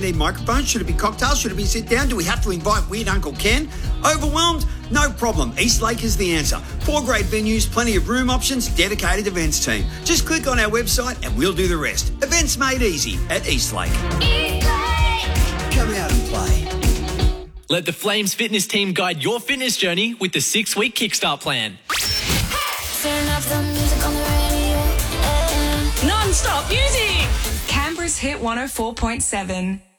need microphones? Should it be cocktails? Should it be sit down? Do we have to invite weird Uncle Ken? Overwhelmed? No problem. Eastlake is the answer. 4 great venues, plenty of room options, dedicated events team. Just click on our website and we'll do the rest. Events made easy at Eastlake. Come out and play. Let the Flames fitness team guide your fitness journey with the 6-week Kickstart plan. Turn off the music on the radio. Non-stop music! Canberra's Hit 104.7.